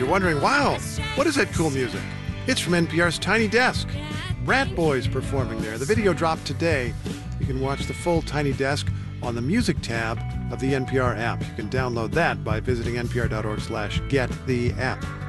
you're wondering, wow, what is that cool music? It's from NPR's Tiny Desk. Rat Boys performing there. The video dropped today. You can watch the full Tiny Desk on the Music tab of the NPR app. You can download that by visiting npr.org/gettheapp.